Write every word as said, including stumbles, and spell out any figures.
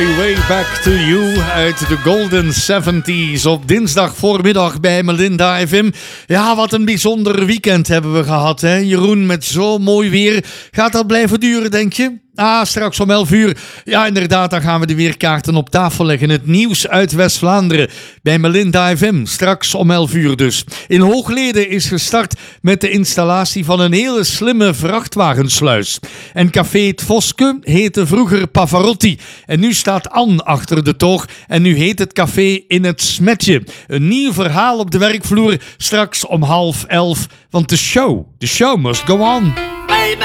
Way Back to You uit de Golden seventies op dinsdag voormiddag bij Melinda F M. Ja, wat een bijzonder weekend hebben we gehad, hè? Jeroen, met zo mooi weer. Gaat dat blijven duren, denk je? Ah, straks om elf uur. Ja, inderdaad, dan gaan we de weerkaarten op tafel leggen. Het nieuws uit West-Vlaanderen bij Melinda F M. Straks om elf uur dus. In Hoogleden is gestart met de installatie van een hele slimme vrachtwagensluis. En café Het Voske heette vroeger Pavarotti. En nu staat Anne achter de toog. En nu heet het café In het Smetje. Een nieuw verhaal op de werkvloer. Straks om half elf. Want de show, de show must go on.